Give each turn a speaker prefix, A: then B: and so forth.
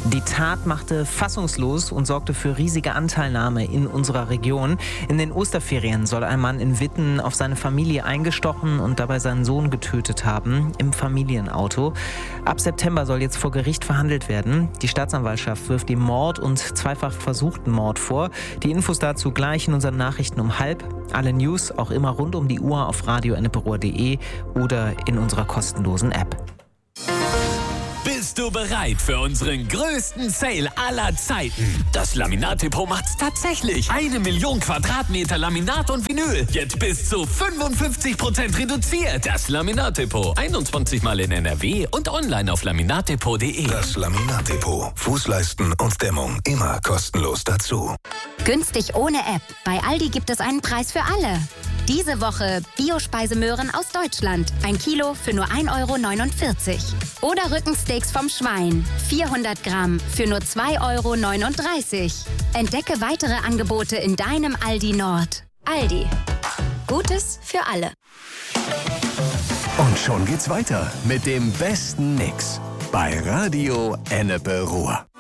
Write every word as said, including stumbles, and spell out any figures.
A: Die Tat machte fassungslos und sorgte für riesige Anteilnahme in unserer Region. In den Osterferien soll ein Mann in Witten auf seine Familie eingestochen und dabei seinen Sohn getötet haben, im Familienauto. Ab September soll jetzt vor Gericht verhandelt werden. Die Staatsanwaltschaft wirft ihm Mord und zweifach versuchten Mord vor. Die Infos dazu gleich in unseren Nachrichten um halb. Alle News auch immer rund um die Uhr auf radio enneperohr punkt de oder in unserer kostenlosen App.
B: Bist du bereit für unseren größten Sale aller Zeiten? Das Laminat-Depot macht's tatsächlich. Eine Million Quadratmeter Laminat und Vinyl. Jetzt bis zu fünfundfünfzig Prozent reduziert. Das Laminat-Depot. einundzwanzig Mal in N R W und online auf laminatdepot punkt de.
C: Das Laminat-Depot. Fußleisten und Dämmung immer kostenlos dazu.
D: Günstig ohne App. Bei Aldi gibt es einen Preis für alle. Diese Woche Biospeisemöhren aus Deutschland. Ein Kilo für nur ein Euro neunundvierzig. Oder Rückensteaks vom Schwein. vierhundert Gramm für nur zwei Euro neununddreißig. Entdecke weitere Angebote in deinem Aldi Nord. Aldi. Gutes für alle.
E: Und schon geht's weiter mit dem besten Mix bei Radio Enneperohr.